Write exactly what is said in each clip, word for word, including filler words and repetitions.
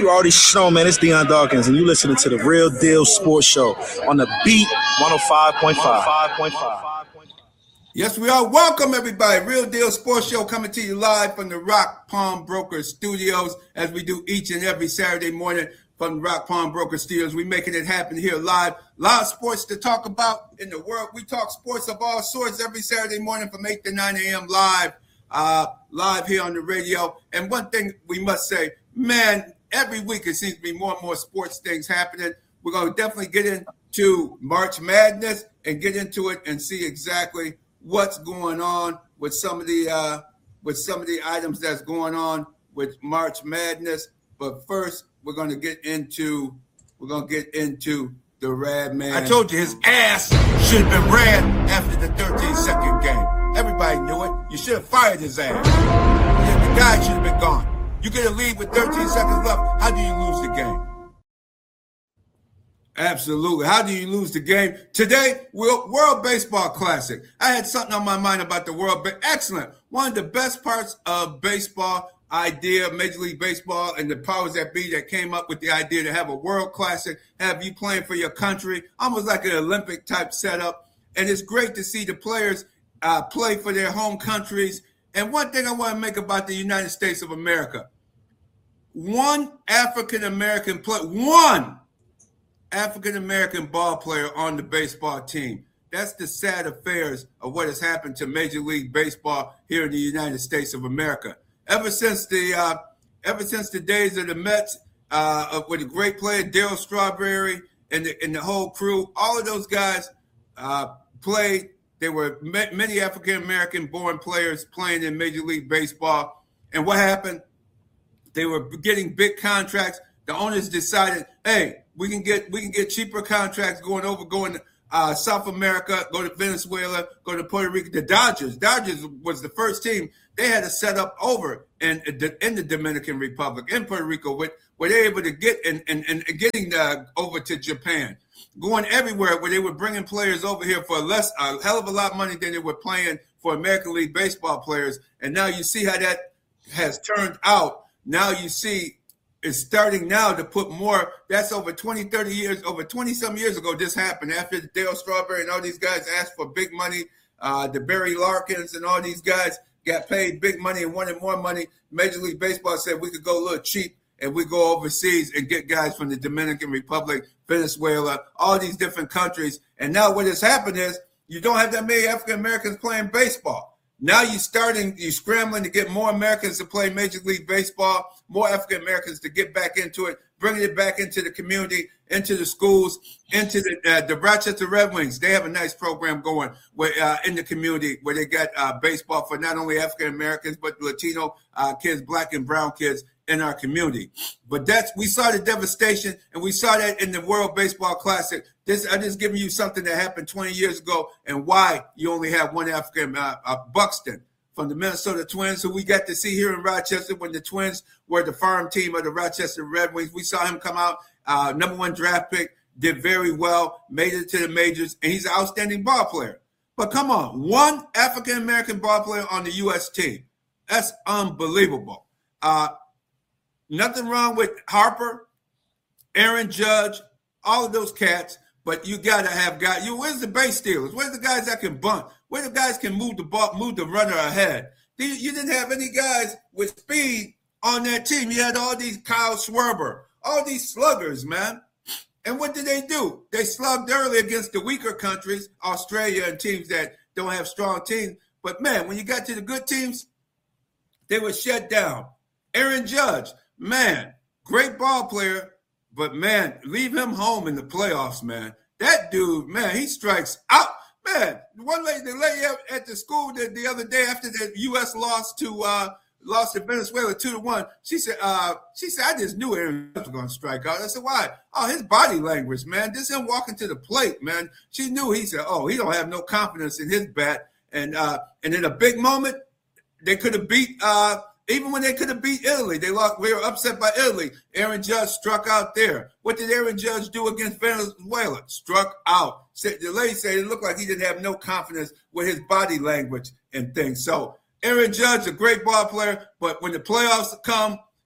You already know, man. It's Deion Dawkins, and you listening to the Real Deal Sports Show on the Beat one oh five point five. Yes, we are. Welcome, everybody. Real Deal Sports Show coming to you live from the Rock Palm Broker Studios, as we do each and every Saturday morning from the Rock Palm Broker Studios. We're making it happen here live. A lot of sports to talk about in the world. We talk sports of all sorts every Saturday morning from eight to nine a.m. live, uh, live here on the radio. And one thing we must say, man, every week it seems to be more and more sports things happening. We're going to definitely get into March Madness and get into it and see exactly what's going on with some of the uh, with some of the items that's going on with March Madness. But first, we're going to get into we're going to get into the Rad Man. I told you his ass should have been red after the thirteen second game. Everybody knew it. You should have fired his ass. The guy should have been gone. You get a lead with thirteen seconds left. How do you lose the game? Absolutely. How do you lose the game? Today, World Baseball Classic. I had something on my mind about the World. Ba- Excellent. One of the best parts of baseball idea, Major League Baseball, and the powers that be that came up with the idea to have a World Classic, have you playing for your country, almost like an Olympic type setup. And it's great to see the players uh, play for their home countries. And one thing I want to make about the United States of America, one African-American player, one African-American ball player on the baseball team. That's the sad affairs of what has happened to Major League Baseball here in the United States of America. Ever since the uh, ever since the days of the Mets, uh, with a great player, Darryl Strawberry, and the, and the whole crew, all of those guys uh, played. There were ma- many African-American born players playing in Major League Baseball. And what happened? They were getting big contracts. The owners decided, hey, we can get we can get cheaper contracts going over, going to uh, South America, go to Venezuela, go to Puerto Rico. The Dodgers, Dodgers was the first team. They had to set up over in, in the Dominican Republic, in Puerto Rico, with, where they were able to get and and, and getting uh, over to Japan, going everywhere where they were bringing players over here for less, a hell of a lot of money than they were paying for American League Baseball players. And now you see how that has turned out. Now you see it's starting now to put more. That's over twenty, thirty years, over twenty-some years ago this happened after Darryl Strawberry and all these guys asked for big money. Uh, the Barry Larkins and all these guys got paid big money and wanted more money. Major League Baseball said we could go a little cheap and we go overseas and get guys from the Dominican Republic, Venezuela, all these different countries. And now what has happened is you don't have that many African Americans playing baseball. Now you're starting, you're scrambling to get more Americans to play Major League Baseball, more African Americans to get back into it, bringing it back into the community, into the schools, into the uh, the Rochester Red Wings. They have a nice program going where uh, in the community where they got uh, baseball for not only African Americans but Latino uh, kids, black and brown kids in our community. But that's we saw the devastation, and we saw that in the World Baseball Classic. This I'm just giving you something that happened twenty years ago, and why you only have one African uh, uh, Buxton from the Minnesota Twins, who we got to see here in Rochester when the Twins were the farm team of the Rochester Red Wings. We saw him come out, uh, number one draft pick, did very well, made it to the majors, and he's an outstanding ball player. But come on, one African American ball player on the U S team. That's unbelievable. Uh, Nothing wrong with Harper, Aaron Judge, all of those cats, but you got to have guys. You, where's the base stealers? Where's the guys that can bunt? Where the guys can move the ball, move the runner ahead? You didn't have any guys with speed on that team. You had all these Kyle Schwarber, all these sluggers, man. And what did they do? They slugged early against the weaker countries, Australia and teams that don't have strong teams. But, man, when you got to the good teams, they were shut down. Aaron Judge. Man, great ball player, but, man, leave him home in the playoffs, man. That dude, man, he strikes out. Man, one lady, the lady at the school the, the other day after the U S lost to uh, lost to Venezuela two to one, she said, uh, she said, I just knew Aaron was going to strike out. I said, why? Oh, his body language, man. This him walking to the plate, man. She knew. He said, oh, he don't have no confidence in his bat. And uh, and in a big moment, they could have beat uh, – even when they could have beat Italy, they lost. We were upset by Italy. Aaron Judge struck out there. What did Aaron Judge do against Venezuela? Struck out. The lady said it looked like he didn't have no confidence with his body language and things. So Aaron Judge, a great ball player, but when the playoffs come,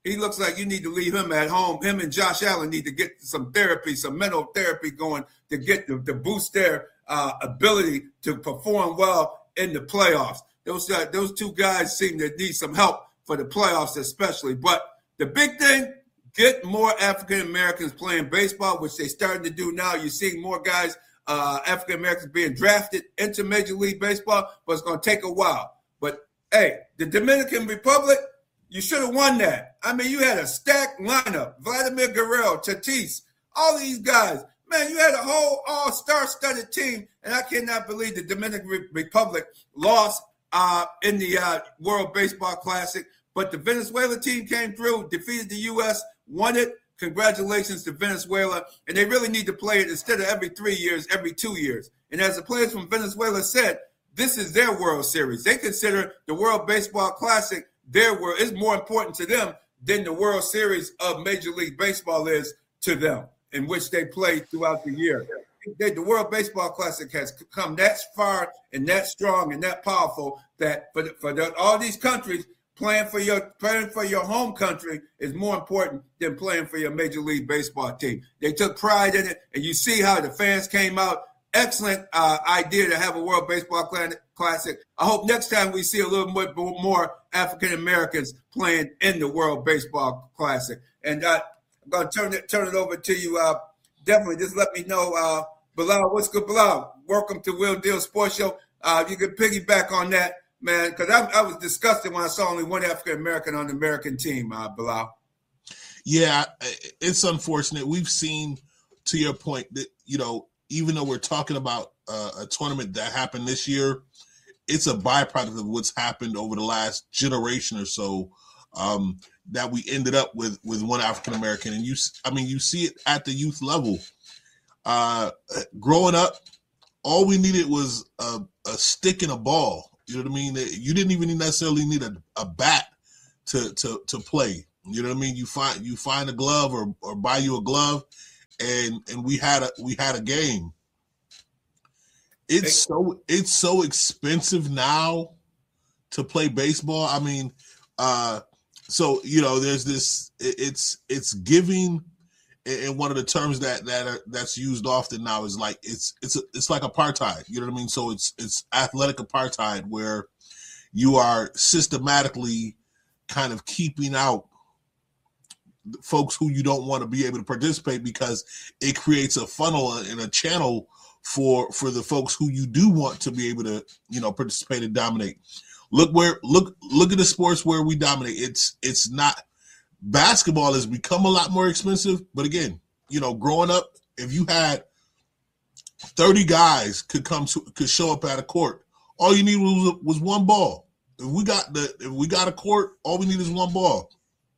he looks like you need to leave him at home. Him and Josh Allen need to get some therapy, some mental therapy going to get to, to boost their uh, ability to perform well in the playoffs. Those uh, those two guys seem to need some help for the playoffs especially. But the big thing, get more African Americans playing baseball, which they're starting to do now. You're seeing more guys, uh, African Americans being drafted into Major League Baseball, but it's going to take a while. But, hey, the Dominican Republic, you should have won that. I mean, you had a stacked lineup. Vladimir Guerrero, Tatis, all these guys. Man, you had a whole all-star studded team, and I cannot believe the Dominican Republic lost uh, in the uh, World Baseball Classic. But the Venezuela team came through, defeated the U S, won it. Congratulations to Venezuela. And they really need to play it instead of every three years, every two years. And as the players from Venezuela said, this is their World Series. They consider the World Baseball Classic their world. It's more important to them than the World Series of Major League Baseball is to them, in which they play throughout the year. They, the World Baseball Classic has come that far and that strong and that powerful that for, the, for the, all these countries, playing for your playing for your home country is more important than playing for your Major League Baseball team. They took pride in it, and you see how the fans came out. Excellent uh, idea to have a World Baseball Classic. I hope next time we see a little bit more African Americans playing in the World Baseball Classic. And uh, I'm going to turn it turn it over to you. Uh, definitely, just let me know, uh, Bilal. What's good, Bilal? Welcome to Real Deal Sports Show. Uh, you can piggyback on that, man, because I, I was disgusted when I saw only one African American on the American team, uh, Bilal. Yeah, it's unfortunate. We've seen, to your point, that, you know, even though we're talking about uh, a tournament that happened this year, it's a byproduct of what's happened over the last generation or so, um, that we ended up with with one African American. And you, I mean, you see it at the youth level. Uh, growing up, all we needed was a, a stick and a ball. You know what I mean? You didn't even necessarily need a, a bat to to to play. You know what I mean? You find you find a glove or or buy you a glove. And and we had a we had a game. It's so it's so expensive now to play baseball. I mean, uh, so you know, there's this. It's it's giving, and one of the terms that that are, that's used often now is like it's it's a, it's like apartheid. You know what I mean? So it's it's athletic apartheid, where you are systematically kind of keeping out folks who you don't want to be able to participate, because it creates a funnel and a channel for for the folks who you do want to be able to, you know, participate and dominate. Look where look look at the sports where we dominate. It's it's not basketball has become a lot more expensive, but again, you know, growing up, if you had thirty guys could come to, could show up at a court, all you need was was one ball. If we got the if we got a court, all we need is one ball.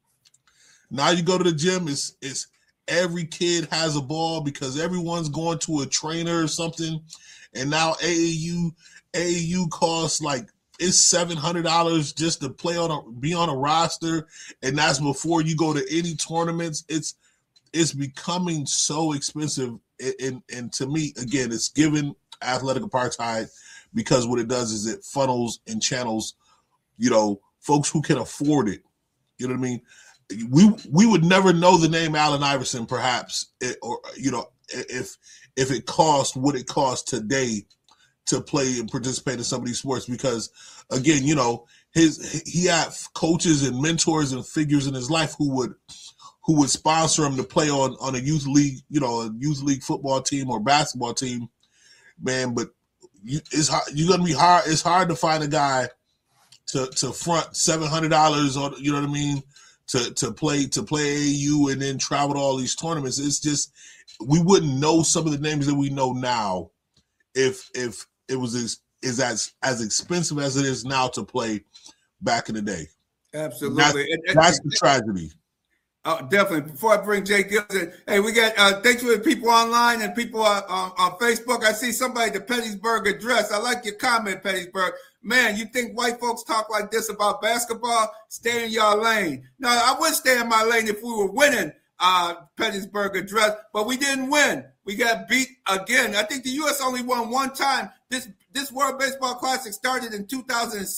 Now you go to the gym, it's, it's every kid has a ball because everyone's going to a trainer or something. And now A A U, A A U costs like, it's seven hundred dollars just to play on a, be on a roster. And that's before you go to any tournaments. It's, it's becoming so expensive. And, and to me, again, it's given athletic apartheid, because what it does is it funnels and channels, you know, folks who can afford it. You know what I mean? We we would never know the name Allen Iverson, perhaps, or you know, if if it cost what it costs today to play and participate in some of these sports, because again, you know, his he had coaches and mentors and figures in his life who would who would sponsor him to play on on a youth league, you know, a youth league football team or basketball team, man. But you, it's hard, you're gonna be hard. It's hard to find a guy to to front seven hundred dollars, or you know what I mean. To, to play to play A A U and then travel to all these tournaments. It's just, we wouldn't know some of the names that we know now if if it was as is as as expensive as it is now to play back in the day. Absolutely, That's, and, and, that's the tragedy. Uh, definitely. Before I bring Jay Gills in, hey, we got uh, thanks for the people online and people uh, on, on Facebook. I see somebody the Pettysburg address. I like your comment, Pettysburg. Man, you think white folks talk like this about basketball? Stay in your lane. No, I would stay in my lane if we were winning, uh, Pettysburg address, but we didn't win. We got beat again. I think the U S only won one time. This this World Baseball Classic started in two thousand six.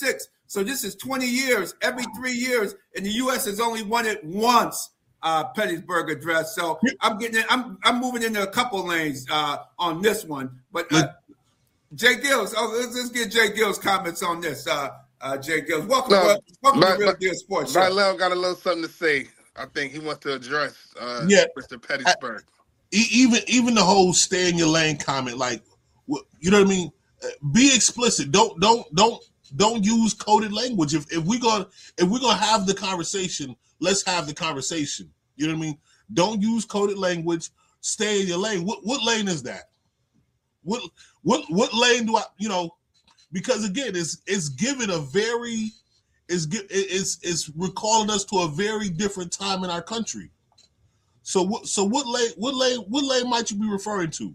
So this is twenty years, every three years, and the U S has only won it once. Uh, Pettittsburg address. So I'm getting, I'm, I'm moving into a couple lanes uh, on this one. But uh, Jay Gills, oh, let's, let's get Jay Gills' comments on this. Uh, uh, Jay Gills, welcome, no, to, welcome my, to Real Deal Sports my Show. Lel got a little something to say. I think he wants to address uh, yeah. Mister Pettittsburg. I, even even the whole "stay in your lane" comment, like, you know what I mean? Be explicit. Don't don't don't don't use coded language. If if we gonna if we're gonna have the conversation, let's have the conversation. You know what I mean? Don't use coded language. Stay in your lane. What what lane is that? What what what lane do I? You know, because again, it's it's given a very it's it's it's recalling us to a very different time in our country. So what so what lane what lane what lane might you be referring to?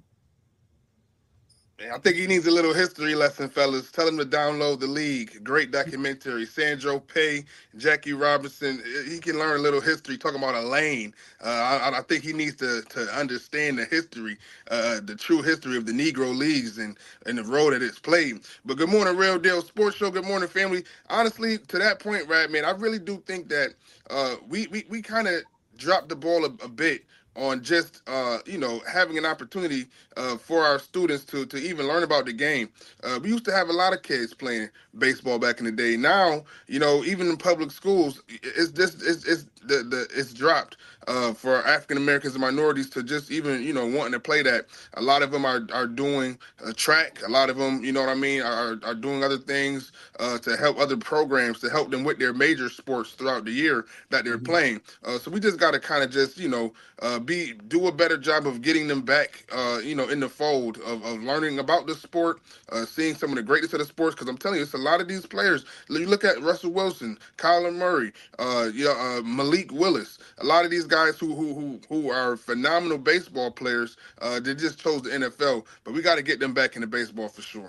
I think he needs a little history lesson, fellas. Tell him to download The League. Great documentary. Sandro Pay, Jackie Robinson. He can learn a little history talking about a lane. Uh, I, I think he needs to to understand the history, uh, the true history of the Negro Leagues and, and the role that it's played. But good morning, Real Deal Sports Show. Good morning, family. Honestly, to that point, right, man, I really do think that uh, we, we, we kind of dropped the ball a, a bit on just, uh, you know, having an opportunity uh, for our students to to even learn about the game. Uh, we used to have a lot of kids playing baseball back in the day. Now, you know, even in public schools, it's just it's it's the, the it's dropped uh, for African Americans and minorities to just even, you know, wanting to play that. A lot of them are are doing uh, track. A lot of them, you know what I mean, are are doing other things uh, to help other programs to help them with their major sports throughout the year that they're mm-hmm. playing. Uh, so we just got to kind of just, you know, uh, be do a better job of getting them back, uh, you know, in the fold of, of learning about the sport, uh, seeing some of the greatest of the sports. Because I'm telling you, it's a lot of these players. You look at Russell Wilson, Kyler Murray, uh, you know, uh, Malik Willis. A lot of these guys who who who who are phenomenal baseball players. Uh, they just chose the N F L, but we got to get them back into baseball for sure.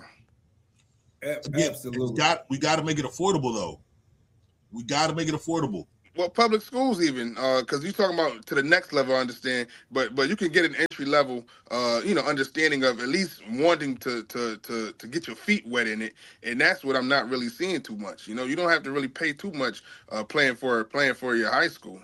Absolutely. Got we got to make it affordable though. We got to make it affordable. Well, public schools even, because uh, you're talking about to the next level, I understand, but but you can get an entry level, uh, you know, understanding of at least wanting to to to to get your feet wet in it, and that's what I'm not really seeing too much. You know, you don't have to really pay too much uh, playing for playing for your high school.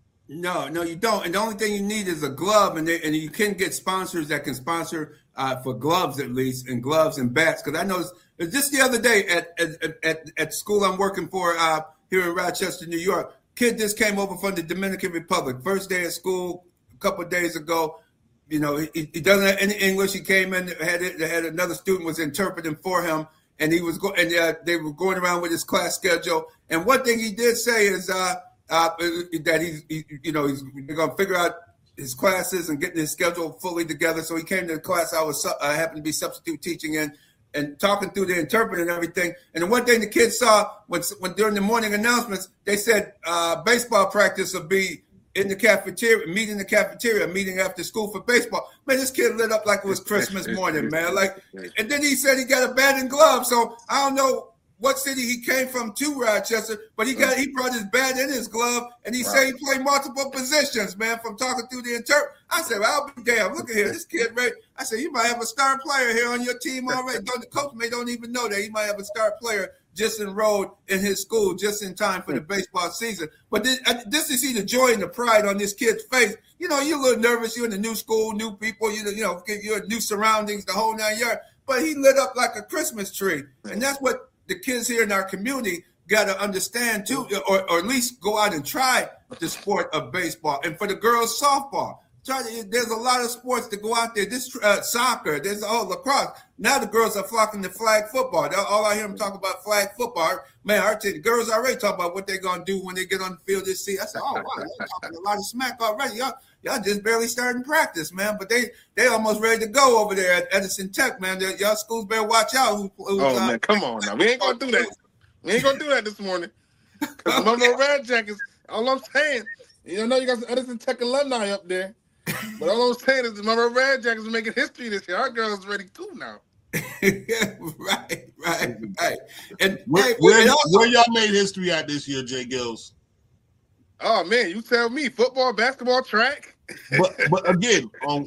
No, no, you don't. And the only thing you need is a glove, and they, and you can get sponsors that can sponsor uh, for gloves at least, and gloves and bats. Because I noticed just the other day at at at, at school I'm working for uh, here in Rochester, New York. Kid just came over from the Dominican Republic. First day at school a couple of days ago. You know, he, he doesn't have any English. He came in, had it, had another student was interpreting for him, and he was go, and uh, they were going around with his class schedule. And one thing he did say is uh, uh, that he's, he, you know, he's going to figure out his classes and getting his schedule fully together. So he came to the class I was uh, happened to be substitute teaching in, and talking through the interpreter and everything. And the one thing the kids saw when, when during the morning announcements, they said uh, baseball practice will be in the cafeteria, meeting in the cafeteria, meeting after school for baseball. Man, this kid lit up like it was Christmas morning, man. Like, and then he said he got a bat and glove. So I don't know what city he came from to Rochester, but he got he brought his bat and his glove, and he wow. said he played multiple positions, man, from talking through the interpreter. I said, well, I'll be damn. Look at here. This kid, right? I said, you might have a star player here on your team already. The coach may don't even know that. He might have a star player just enrolled in his school just in time for the baseball season. But this, this to see the joy and the pride on this kid's face. You know, you're a little nervous. You're in a new school, new people. You know, you know, you're new surroundings, the whole nine yards. But he lit up like a Christmas tree. And that's what the kids here in our community got to understand too, or, or at least go out and try the sport of baseball. And for the girls, softball. Try to, there's a lot of sports to go out there. This uh, soccer, there's all lacrosse. Now the girls are flocking to flag football. They're, all I hear them talk about flag football. Man, I tell you, the girls already talk about what they're gonna do when they get on the field this season. I said, oh wow, they're talking a lot of smack already. Y'all, y'all just barely starting practice, man. But they they almost ready to go over there at Edison Tech, man. They're, y'all schools better watch out. Who, who, oh uh, man, come on now. We ain't gonna do that. We ain't gonna do that this morning. Cause no more Red Jackets. All I'm saying, you know, you got some Edison Tech alumni up there. But all I'm saying is, my Red Jackets are making history this year. Our girls ready too now. Yeah, right, right, right. And where, hey, where, and also, where y'all made history at this year, Jay Gills? Oh man, you tell me. Football, basketball, track. But but again, um,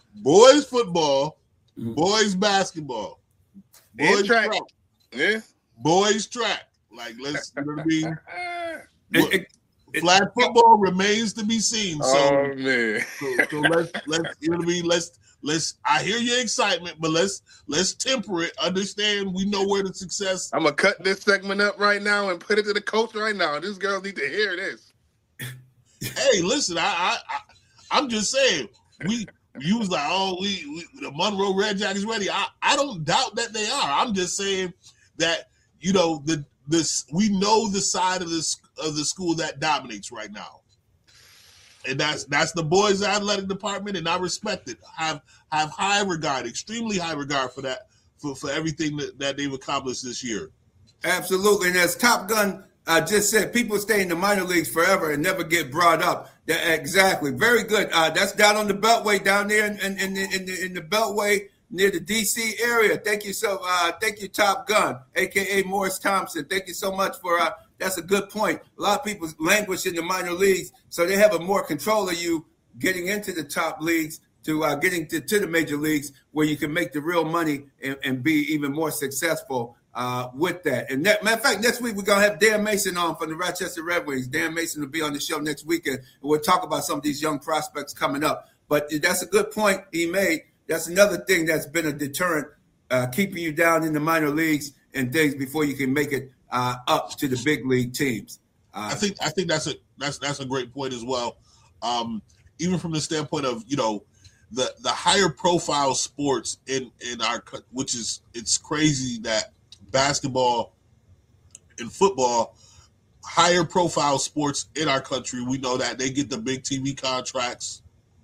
boys football, boys basketball, boys and track. track. Yeah, boys track. Like, let's, you know what I mean? It, it, it, Flag football remains to be seen. So, oh man. so, so let's let's you know what I mean. Let's let's. I hear your excitement, but let's let's temper it. Understand, we know where the success. I'm gonna cut this segment up right now and put it to the coach right now. This girl need to hear this. Hey, listen, I, I, I I'm just saying we. You was like, oh, we, we the Monroe Red Jackets ready. I, I don't doubt that they are. I'm just saying that, you know, the this we know the side of this of the school that dominates right now, and that's that's the boys' athletic department, and I respect it. Have have high regard, extremely high regard for that for, for everything that, that they've accomplished this year. Absolutely, and as Top Gun uh, just said, people stay in the minor leagues forever and never get brought up. Yeah, exactly. Very good. Uh, that's down on the Beltway, down there in, in, in, in, the, in the Beltway near the D C area. Thank you so. Uh, thank you, Top Gun, aka Morris Thompson. Thank you so much for. Uh, that's a good point. A lot of people languish in the minor leagues, so they have a more control of you getting into the top leagues to uh, getting to, to the major leagues where you can make the real money and, and be even more successful. Uh, with that. And that, matter of fact, next week we're going to have Dan Mason on from the Rochester Red Wings. Dan Mason will be on the show next weekend, and we'll talk about some of these young prospects coming up. But that's a good point he made. That's another thing that's been a deterrent, uh, keeping you down in the minor leagues and things before you can make it uh, up to the big league teams. Uh, I think I think that's a that's that's a great point as well. Um, even from the standpoint of, you know, the the higher profile sports in in our, which is, it's crazy that basketball and football, higher profile sports in our country, we know that they get the big T V contracts,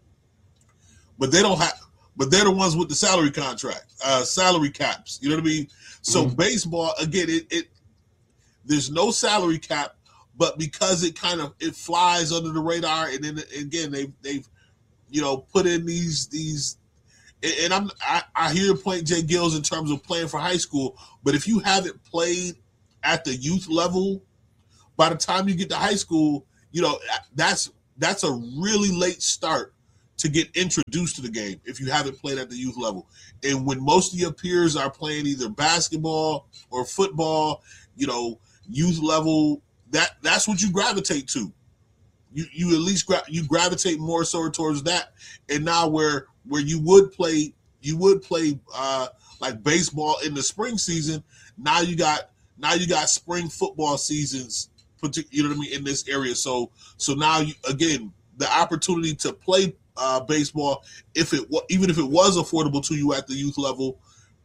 but they don't have, but they're the ones with the salary contract, uh, salary caps. You know what I mean? So mm-hmm. baseball, again, it, it there's no salary cap, but because it kind of it flies under the radar, and then again they they've you know put in these these. And I'm, I, I hear your point, Jay Gills, in terms of playing for high school. But if you haven't played at the youth level, by the time you get to high school, you know, that's that's a really late start to get introduced to the game if you haven't played at the youth level. And when most of your peers are playing either basketball or football, you know, youth level, that that's what you gravitate to. You you at least gra- you gravitate more so towards that. And now where where you would play you would play uh, like baseball in the spring season, now you got now you got spring football seasons, you know what I mean, in this area. So so now you, again, the opportunity to play uh, baseball, if it even if it was affordable to you at the youth level,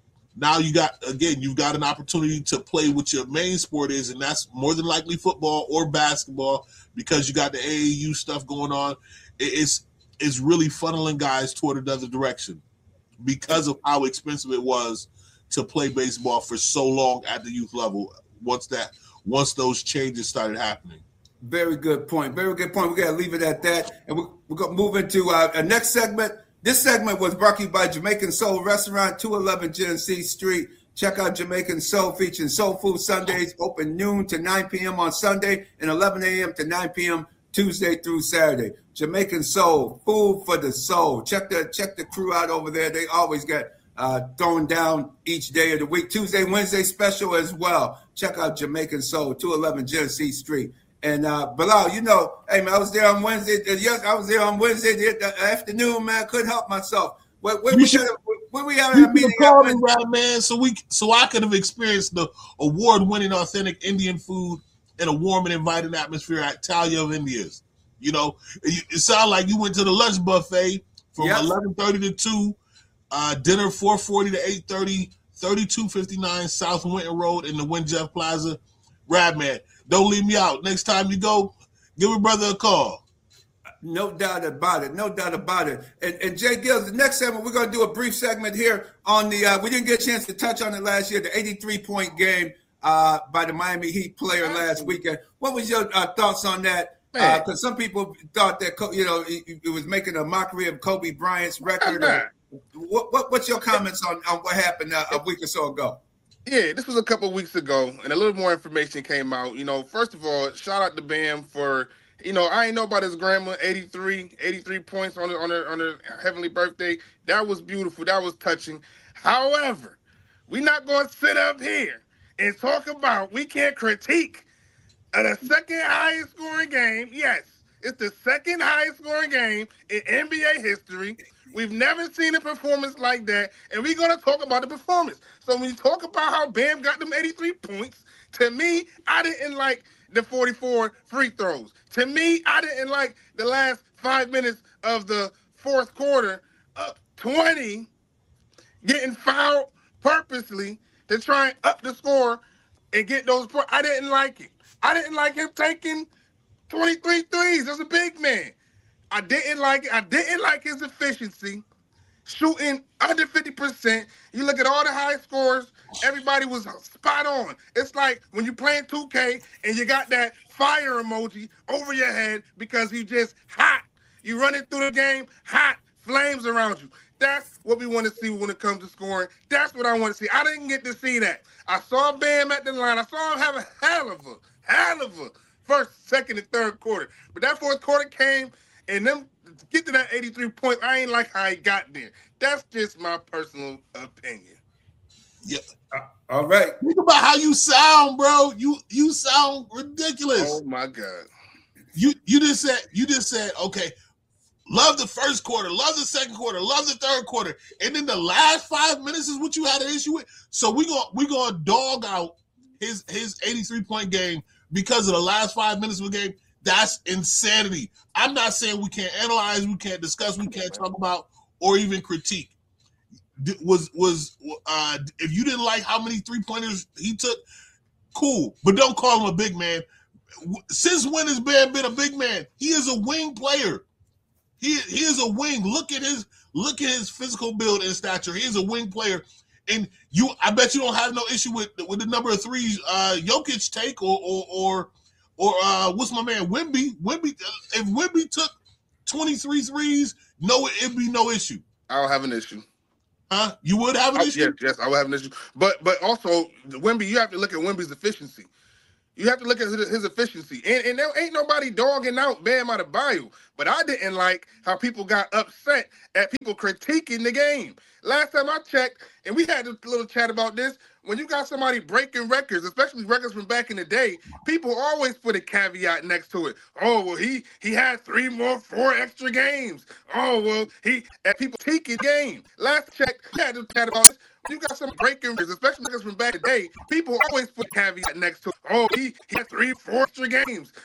now you got again you've got an opportunity to play what your main sport is, and that's more than likely football or basketball, because you got the A A U stuff going on. It's it's really funneling guys toward another direction because of how expensive it was to play baseball for so long at the youth level. Once that once those changes started happening. Very good point. Very good point. We got to leave it at that, and we're, we're going to move into uh, our next segment. This segment was brought to you by Jamaican Soul Restaurant, two eleven Genesee Street. Check out Jamaican Soul, featuring Soul Food Sundays, open noon to nine p.m. on Sunday and eleven a.m. to nine p.m. Tuesday through Saturday. Jamaican Soul, food for the soul. Check the check the crew out over there. They always get uh, thrown down each day of the week. Tuesday, Wednesday special as well. Check out Jamaican Soul, two eleven Genesee Street. And uh, Bilal, you know, hey man, I was there on Wednesday. Yes, I was there on Wednesday the afternoon, man. Couldn't help myself. Where, where, we, should, where we at a meeting? Call me, right, man. So we, so I could have experienced the award-winning, authentic Indian food in a warm and inviting atmosphere at Talia of India's. You know, it, it sounded like you went to the lunch buffet from yep. eleven thirty to two, uh, dinner four forty to eight thirty, thirty-two fifty-nine South Winton Road in the Winjeff Plaza. Rad man, don't leave me out. Next time you go, give your brother a call. No doubt about it. No doubt about it. And, and Jay Gills, the next segment, we're going to do a brief segment here on the, uh, we didn't get a chance to touch on it last year, the eighty-three point game uh, by the Miami Heat player last weekend. What was your uh, thoughts on that? Because uh, some people thought that, you know, it, it was making a mockery of Kobe Bryant's record. Or, what, what What's your comments on, on what happened uh, a week or so ago? Yeah, this was a couple of weeks ago, and a little more information came out. You know, first of all, shout out to Bam for, you know, I ain't know about his grandma, eighty-three, eighty-three points on her, on her, on her heavenly birthday. That was beautiful. That was touching. However, we're not going to sit up here and talk about we can't critique at a second highest scoring game. Yes, it's the second highest scoring game in N B A history. We've never seen a performance like that, and we're going to talk about the performance. So when you talk about how Bam got them eighty-three points, to me, I didn't like the forty-four free throws. To me, I didn't like the last five minutes of the fourth quarter, up twenty, getting fouled purposely to try and up the score and get those points. I didn't like it. I didn't like him taking twenty-three threes as a big man. I didn't like it. I didn't like his efficiency, shooting under fifty percent. You look at all the high scores, everybody was spot on. It's like when you're playing two K and you got that fire emoji over your head because you just hot. You running through the game, hot, flames around you. That's what we want to see when it comes to scoring. That's what I want to see. I didn't get to see that. I saw Bam at the line. I saw him have a hell of a, hell of a first, second, and third quarter. But that fourth quarter came, and them get to that eighty-three points, I ain't like how he got there. That's just my personal opinion. Yeah. Uh, all right. Think about how you sound, bro. You you sound ridiculous. Oh my God. You you just said you just said okay. Love the first quarter, love the second quarter, love the third quarter, and then the last five minutes is what you had an issue with. So we gonna we gonna dog out his his eighty-three point game because of the last five minutes of the game. That's insanity. I'm not saying we can't analyze, we can't discuss, we can't talk about, or even critique. Was was uh, if you didn't like how many three pointers he took, cool, but don't call him a big man. Since when has Bam been a big man? He is a wing player. He he is a wing. Look at his look at his physical build and stature. He is a wing player, and you. I bet you don't have no issue with with the number of threes uh, Jokic take or or or, or uh, what's my man Wemby. Wemby if Wemby took twenty-three threes, no, it'd be no issue. I don't have an issue. Huh? You would have an I, issue? Yes, yes, I would have an issue. But but also Wemby, you have to look at Wemby's efficiency. You have to look at his, his efficiency. And, and there ain't nobody dogging out Bam Adebayo. But I didn't like how people got upset at people critiquing the game. Last time I checked, and we had a little chat about this, when you got somebody breaking records, especially records from back in the day, people always put a caveat next to it. Oh, well, he he had three more, four extra games. Oh, well, he and people critiquing the game. Last check, we had to chat about this. You got some breaking records, especially records from back in the day. People always put a caveat next to it. Oh, he, he had three, four extra games.